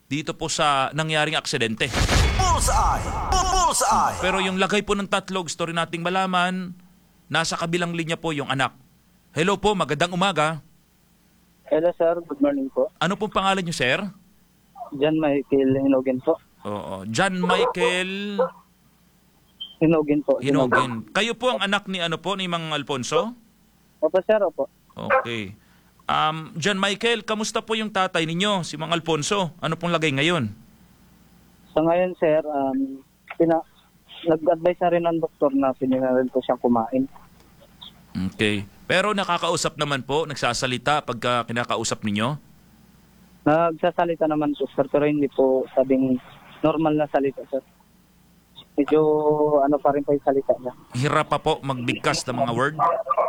dito po sa nangyaring aksidente. Bullseye! Bullseye! Pero yung lagay po ng tatlo, gusto rin nating malaman, nasa kabilang linya po yung anak. Hello po, magandang umaga. Hello sir, good morning po. Ano pong pangalan niyo, sir? John Michael Hinogin po. Oo, John Michael Hinogin po. Hinogin. Kayo po ang anak ni ni Mang Alfonso? Opo sir, opo. Okay. John Michael, kamusta po yung tatay ninyo, si Mang Alfonso? Ano pong lagay ngayon? So ngayon sir, nag-advise na rin ng doktor na pininarin po siyang kumain. Okay. Pero nakakausap naman po, nagsasalita pagka kinakausap ninyo? Nagsasalita naman po sir, pero hindi po sabing normal na salita sir. Medyo pa rin po yung salita niya. Hirap pa po magbigkas ng mga word?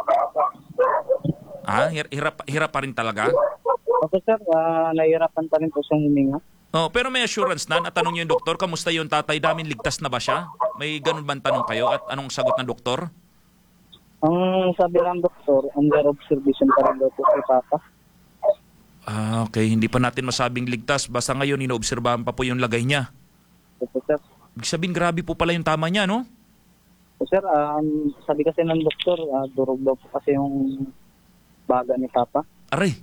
Hirap pa rin talaga? Opo sir, nahihirapan pa rin po siyang huminga. Oh, pero may assurance na, natanong niyo yung doktor, kamusta yung tatay namin, ligtas na ba siya? May ganun ba tanong kayo at anong sagot ng doktor? Ang sabi ng doktor, under observation pa rin daw po kay Papa. Okay. Hindi pa natin masabing ligtas. Basta ngayon, inoobserbahan pa po yung lagay niya. Opo sir. Ibig sabihin, grabe po pala yung tama niya, no? So, sir, sabi kasi ng doktor, durog daw po kasi yung baga ni Papa. Aray.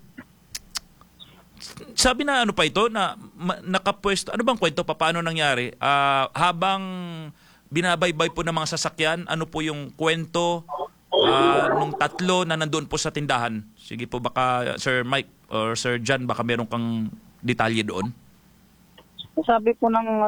Sabi na pa ito, na nakapwesto, ano bang kwento, paano nangyari? Habang binabaybay po ng mga sasakyan, ano po yung kwento nung tatlo na nandoon po sa tindahan? Sige po, baka Sir Mike or Sir John, baka meron kang detalye doon? Sabi po ng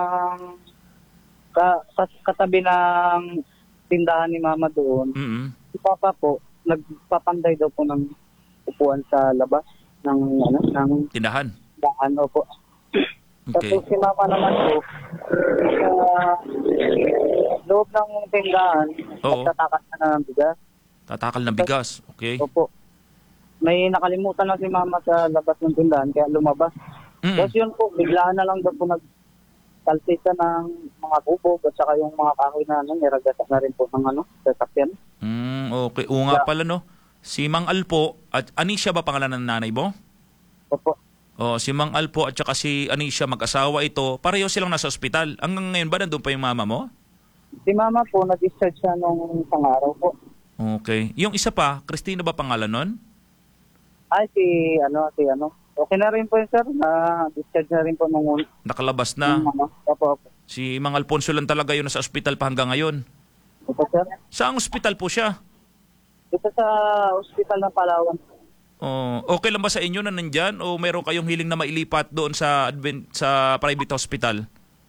katabi ng tindahan ni Mama doon, si Papa po, nagpapanday daw po ng upuan sa labas ng tindahan. Po. Okay. Tapos si Mama naman po, sa loob ng tindahan, tatakal na ng bigas. Tatakal ng bigas, okay. Opo. May nakalimutan na si Mama sa labas ng tindahan, kaya lumabas. Tapos yun po, biglaan na lang daw po nagtalsita ng mga bubog at saka yung mga kahoy na niragatan na rin po ng sasakyan. Okay. Oo nga pala, no? Si Mang Alpo, at Anisha ba pangalan ng nanay mo? Opo. Si Mang Alpo at saka si Anisha, mag-asawa ito, pareho silang nasa ospital. Hanggang ngayon ba nandun pa yung mama mo? Si Mama po, na-discharge siya nung isang araw po. Okay. Yung isa pa, Christina ba pangalan nun? Ay, si okay na rin po yun, sir. Na-discharge na rin po nung nakalabas na. Opo. Si Mang Alfonso lang talaga yun nasa ospital pa hanggang ngayon. Opo, sir. Saang ospital po siya? Dito sa ospital ng Palawan. Okay lang ba sa inyo na nandyan o meron kayong hiling na mailipat doon sa private hospital?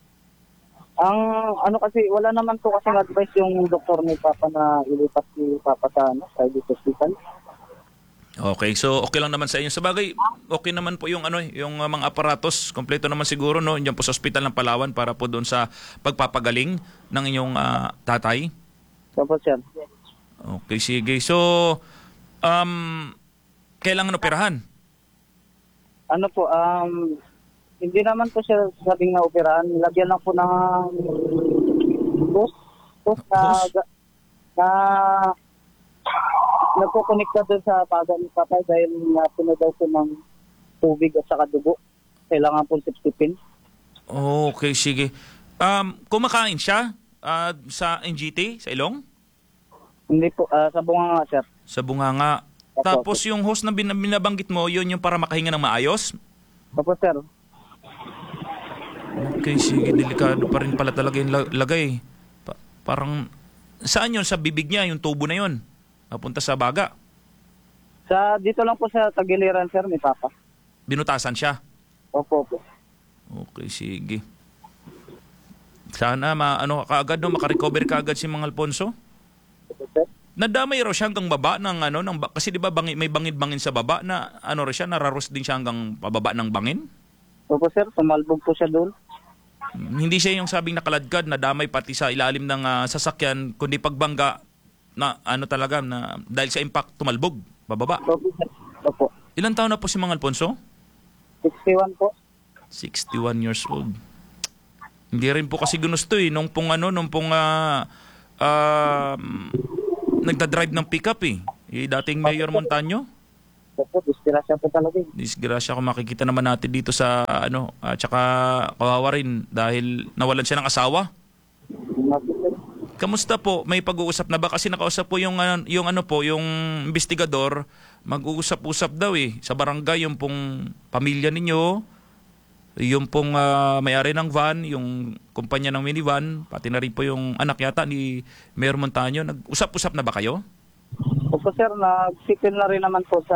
Ang kasi, wala naman po kasi advice yung doktor ni Papa na ilipat si Papa sa private hospital. Okay, so okay lang naman sa inyo. Sabagay, okay naman po yung yung mga aparatos, kompleto naman siguro no, diyan po sa ospital ng Palawan para po doon sa pagpapagaling ng inyong tatay. Opo, sir. Okay, sige. So kailangan operahan? Hindi naman po siya sabing na operahan. Lagyan lang po ng hose na nagkukonekta doon sa baga ni Papa dahil puno daw po ng tubig at saka dugo. Kailangan po sipsipin. Okay, sige. Kumakain siya sa NGT, sa Ilong? Hindi po, sa bunganga, sir. Sa bunganga. Tapos yung host na binabanggit mo, yun yung para makahinga ng maayos? Opo, sir. Okay, sige. Delikado pa rin pala talaga yung lagay. Parang, saan yun? Sa bibig niya, yung tubo na yun? Napunta sa baga? Dito lang po sa tagiliran, sir, ni Papa. Binutasan siya? Opo. Okay, sige. Sana kaagad makarecover kaagad si Mang Alfonso? Opo, sir. Nadamay raw siya hanggang baba kasi di ba may bangid-bangin sa baba na nararos din siya hanggang pababa ng bangin? Opo, sir, tumalbog po siya doon. Hindi siya yung sabing nakaladkad, nadamay pati sa ilalim ng sasakyan, kundi pagbangga na talaga na dahil sa impact tumalbog, bababa. Opo, sir. Opo. Ilang taon na po si Mang Alfonso? 61 po. 61 years old. Hindi rin po kasi ginusto nung pong nagdadrive ng pickup dating Mayor Montaño. Opo, disgrasya po talaga. Disgrasya kung makikita naman natin dito sa at saka kawawa rin dahil nawalan siya ng asawa. Kamusta po? May pag-uusap na ba? Kasi nakausap po yung investigador, mag-uusap-usap daw sa barangay, yung pong pamilya ninyo, yung pong may-ari ng van, yung kumpanya ng minivan, pati na rin po yung anak yata ni Mayor Montaño. Nag-usap-usap na ba kayo? Opo sir, nag-sipil na rin naman po sa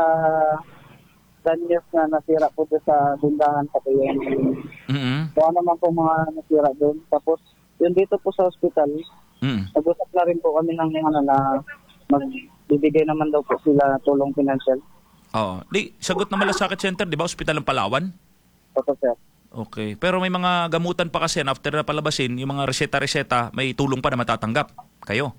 danyos na nasira po doon sa bundahan pati yung kung ano naman po mga nasira doon. Tapos yun dito po sa hospital, nag-usap na rin po kami ng na magbibigay naman daw po sila tulong financial. Oo. Sagot na Malasakit Center, di ba? Hospital ng Palawan? Opo sir. Okay. Pero may mga gamutan pa kasi after na palabasin, yung mga reseta-reseta, may tulong pa na matatanggap kayo.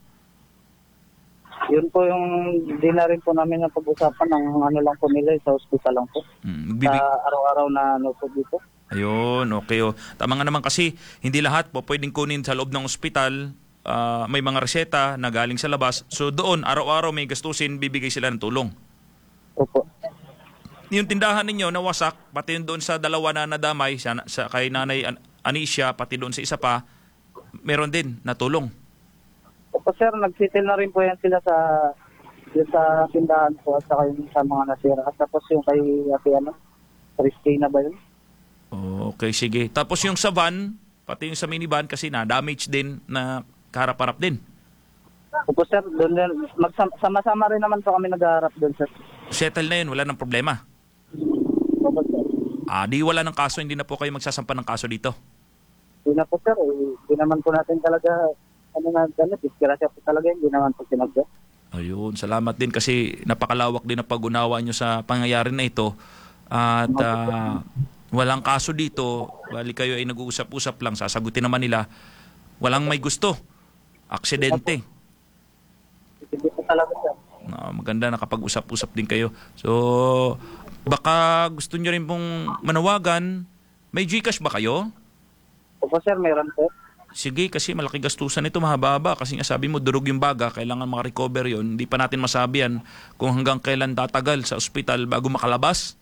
Yun po yung di na rin po namin na pag-usapan ng ano lang po nila sa hospital lang po. Sa araw-araw na po dito. Ayun, okay. Tama nga naman kasi hindi lahat po pwedeng kunin sa loob ng ospital. May mga reseta na galing sa labas. So doon, araw-araw may gastusin, bibigay sila ng tulong. Opo. Yung tindahan ninyo nawasak, pati yung doon sa dalawa na nadamay, kay Nanay Anisha, pati doon sa isa pa, meron din na tulong. Opo sir, nagsitil na rin po yan sila sa tindahan po at saka yung sa mga nasira. At tapos yung kay Christina ba yun? Okay, sige. Tapos yung sa van, pati yung sa minivan kasi na-damage din na kaharap-harap din. Opo sir, doon sama-sama rin naman po kami nag-aharap doon sir. Settle na yun, wala nang problema. Opo sir. Di wala ng kaso, hindi na po kayo magsasampa ng kaso dito. Hindi na po sir, hindi naman po natin talaga disgrasya po talaga, hindi naman po sinagda. Ayun, salamat din kasi napakalawak din ang pag-unawa nyo sa pangyayari na ito. At walang kaso dito, bali kayo ay nag-uusap-usap lang, sasagutin naman nila. Walang may gusto. Aksidente. Hindi po talaga sir. Maganda nakapag-usap-usap din kayo. So, baka gusto nyo rin pong manawagan. May GCash ba kayo? Opo sir, meron po. Sige, kasi malaki gastusan ito, mahaba-haba. Kasi nga sabi mo, durog yung baga, kailangan makarecover yun. Hindi pa natin masabi yan kung hanggang kailan tatagal sa ospital bago makalabas.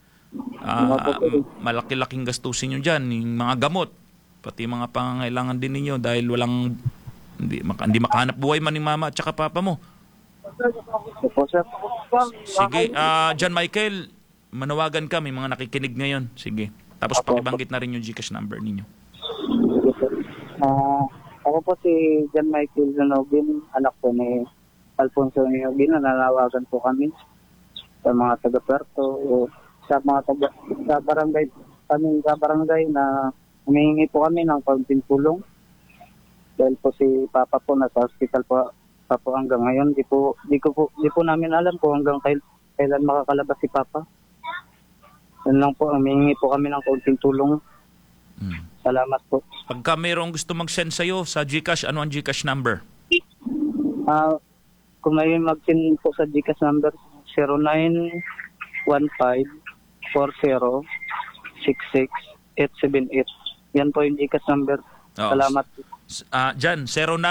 Malaki-laking gastusin nyo dyan. Yung mga gamot, pati mga pangangailangan din ninyo dahil hindi makahanap buhay man ni mama at saka papa mo. Opo sir. Sige, John Michael, manawagan ka, may mga nakikinig ngayon. Sige. Tapos pakibanggit na rin yung GCash number ninyo. Ako po si John Michael Zanogin, anak po ni Alfonso Zanogin. Nananawagan po kami sa mga taga-Puerto o sa barangay na humihingi po kami ng kaunting tulong. Dahil po si Papa po nasa hospital po hanggang ngayon. Di po namin alam po hanggang kailan makakalabas si Papa. Yan lang po, humihingi po kami ng kaunting tulong. Salamat po. Pagka mayroong gusto mag-send sa'yo sa GCash, ano ang GCash number? Kung may mag-send po sa GCash number, 0915-40-66-878. Yan po yung GCash number. Salamat po. Jan,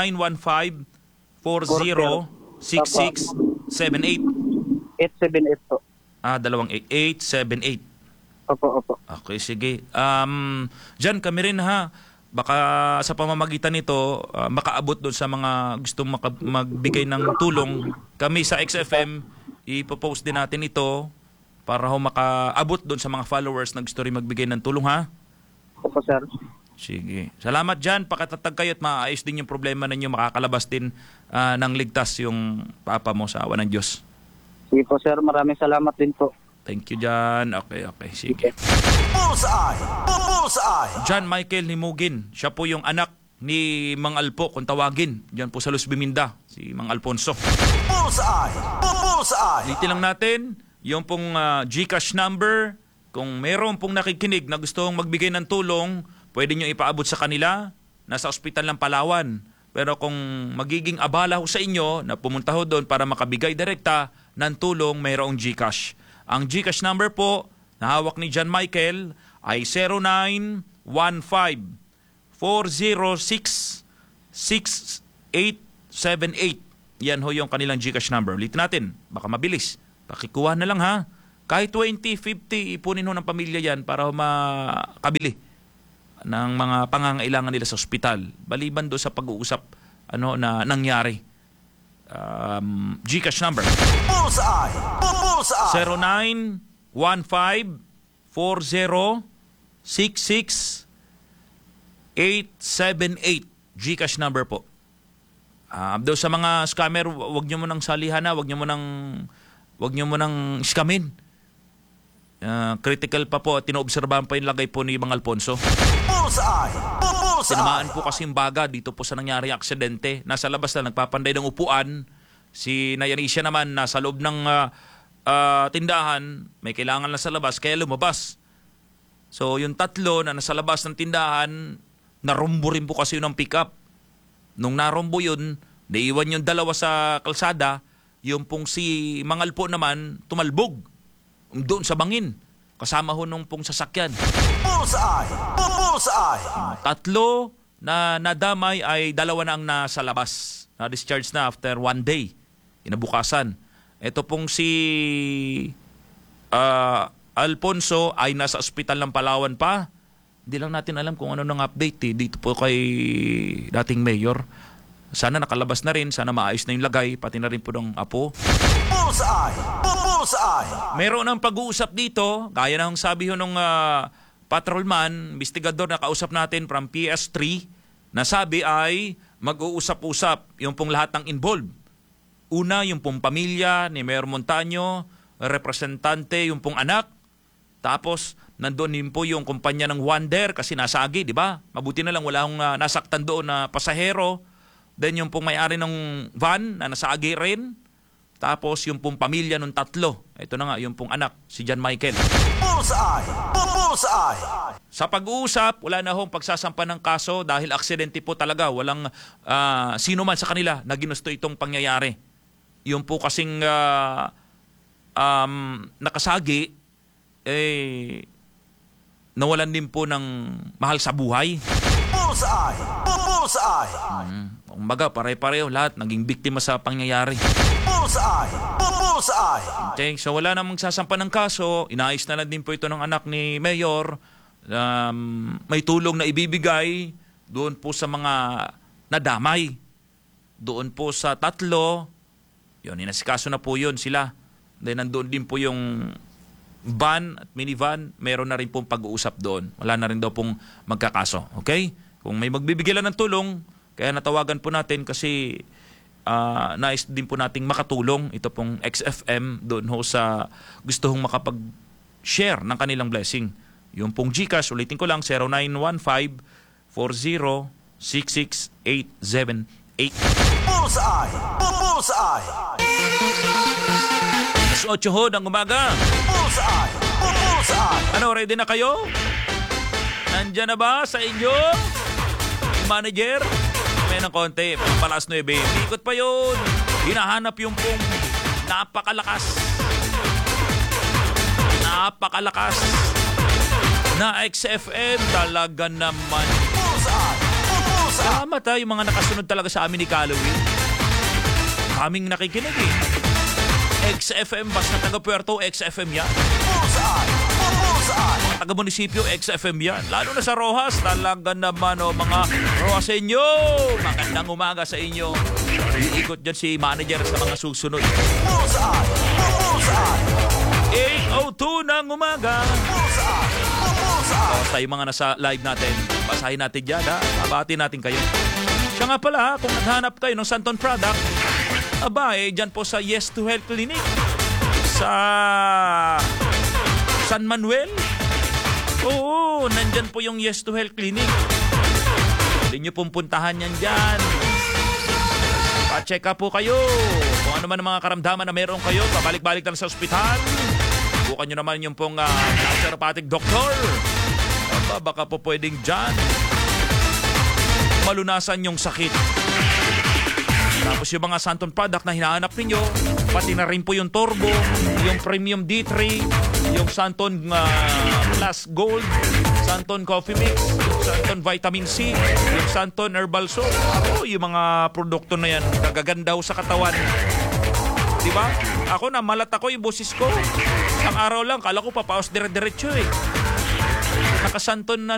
0915-40-66-78. 878 po. 878. Opo. Okay, sige. Jan, kami rin ha. Baka sa pamamagitan nito, makaabot doon sa mga gustong magbigay ng tulong. Kami sa XFM, ipopost din natin ito para makaabot doon sa mga followers na gusto rin magbigay ng tulong ha. Opo, sir. Sige. Salamat Jan. Pakatatag kayo at maayos din yung problema ninyo. Makakalabas din ng ligtas yung papa mo sa awa ng Diyos. Sige po, sir. Maraming salamat din po. Thank you, Jan. Okay. Sige. Bullseye. John Michael Nimugin. Siya po yung anak ni Mang Alpo, kung tawagin. Diyan po sa Luz Biminda, si Mang Alfonso. Bullseye. Ulitin lang natin, yung pong GCash number. Kung meron pong nakikinig na gustong magbigay ng tulong, pwede nyo ipaabot sa kanila. Nasa ospital ng Palawan. Pero kung magiging abala ho sa inyo na pumunta ho doon para makabigay direkta ng tulong, mayroong GCash. Ang GCash number po na hawak ni John Michael ay 0915-406-6878. Yan ho yung kanilang GCash number. Ulitin natin, baka mabilis. Pakikuha na lang ha. Kahit 20, 50, ipunin ho ng pamilya yan para makabili ng mga pangangailangan nila sa ospital. Baliban doon sa pag-uusap na nangyari. GCash number. Bullseye. Bullseye. 0915-40-66-878. GCash number po. Doon sa mga scammer, wag nyo mo nang salihan na, wag nyo mo nang scamin. Critical pa po, tinoobserbahan pa yung lagay po ni Mang Alfonso. Bullseye. Bullseye. Tinamaan po kasi yung baga dito po sa nangyari aksidente. Nasa labas na nagpapanday ng upuan. Si Nayanisha naman nasa loob ng tindahan, may kailangan lang sa labas, kaya lumabas. So yung tatlo na nasa labas ng tindahan, narumbo rin po kasi yun ng pick-up. Nung narumbo yun, naiwan yung dalawa sa kalsada, yung pong si Mangal po naman, tumalbog doon sa bangin. Kasama ho nung pong sasakyan. Bullseye. Bullseye. Tatlo na nadamay ay dalawa na ang nasa labas. Na-discharge na after 1 day. Inabukasan. Ito pong si Alfonso ay nasa ospital ng Palawan pa. Hindi lang natin alam kung ano nang update dito po kay dating mayor. Sana nakalabas na rin, sana maayos na yung lagay, pati na rin po ng apo. Bullseye. Bullseye. Meron ng pag-uusap dito, gaya ng sabi ho nung patrolman, investigador na kausap natin from PS3, na sabi ay mag-uusap-usap yung pong lahat ng involved. Una, yung pong pamilya ni Mayor Montaño, representante, yung pong anak. Tapos, nandun din po yung kumpanya ng Wonder kasi nasagi, di ba? Mabuti na lang wala akong nasaktan doon na pasahero. Then yung pong may-ari ng van na nasagi rin. Tapos yung pong pamilya ng tatlo. Ito na nga, yung pong anak, si John Michael. Bullseye. Bullseye. Sa pag-uusap, wala na hong pagsasampa ng kaso dahil aksidente po talaga. Walang sino man sa kanila na ginusto itong pangyayari. Yung po kasing nakasagi, nawalan din po ng mahal sa buhay. Bullseye. Bullseye. Kumbaga, pare-pareho lahat naging biktima sa pangyayari. Bullseye. Bullseye. Okay, so wala namang sasampa ng kaso. Inaayos na lang din po ito ng anak ni Mayor. May tulong na ibibigay doon po sa mga nadamay. Doon po sa tatlo, yun, inasikaso na po yun sila. Then nandoon din po yung van at minivan, meron na rin pong pag-uusap doon. Wala na rin daw pong magkakaso. Okay? Kung may magbibigay lang ng tulong, kaya natawagan po natin kasi nais din po nating makatulong. Ito pong XFM doon ho sa gusto hong makapag-share ng kanilang blessing. Yung pong GCash, ulitin ko lang, 0915-40-66-878. Bullseye. Bullseye. 8 ho ng umaga. Bullseye. Bullseye. Ano, ready na kayo? Nandyan na ba sa inyo? Manager? May ng konti, palas 9. Ikot pa yun. Hinahanap yung pong napakalakas na XFM. Talaga naman. Bullseye. Bullseye. Salamat ha, yung mga nakasunod talaga sa amin ni Calloway. Kaming nakikinig XFM, basta taga Puerto, XFM yan. Bullseye. Bullseye. Taga munisipyo, XFM yan. Lalo na sa Rojas, talaga naman mga Rojaseño. Magandang umaga sa inyo. Iikot dyan si manager sa mga susunod. Bullseye. Bullseye. 8:02 ng umaga. Bullseye. Bullseye. Sa yung mga nasa live natin, basahin natin dyan ha. Babati natin kayo. Siya nga pala, kung naghanap kayo ng Santon product, dyan po sa Yes to Health Clinic sa San Manuel. Oo, nandyan po yung Yes to Health Clinic. Hindi nyo pong puntahan yan dyan. Pa-check up po kayo. Kung ano man ang mga karamdaman na meron kayo, pabalik-balik lang sa ospital. Bukan nyo naman yung pong naturopathic doctor. Baka po pwedeng dyan malunasan yung sakit. Tapos yung mga Santon product na hinahanap ninyo, pati na rin po yung Turbo, yung Premium D3, yung Santon Plus Gold, Santon Coffee Mix, yung Santon Vitamin C, yung Santon Herbal Soap. Yung mga produkto na yan, nagaganda ho sa katawan. Diba? Ako na, malat ako yung boses ko. Ang araw lang, kala ko papaos dire-diretso eh. Nakasanton na